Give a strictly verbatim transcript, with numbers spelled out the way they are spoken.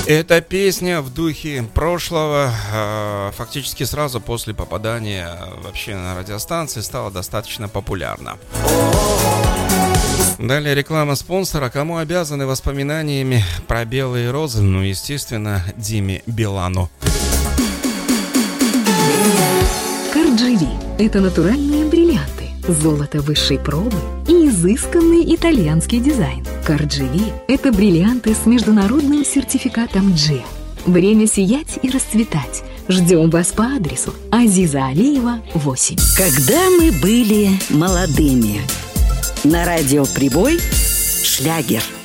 Эта песня в духе прошлого, фактически сразу после попадания вообще на радиостанции, стала достаточно популярна. Далее реклама спонсора. Кому обязаны воспоминаниями про белые розы? Ну, естественно, Диме Билану. Карджили – это натуральные бриллианты, золото высшей пробы и изысканный итальянский дизайн. Карджили – это бриллианты с международным сертификатом джи. Время сиять и расцветать. Ждем вас по адресу Азиза Алиева, восемь. Когда мы были молодыми. На радио «Прибой» шлягер.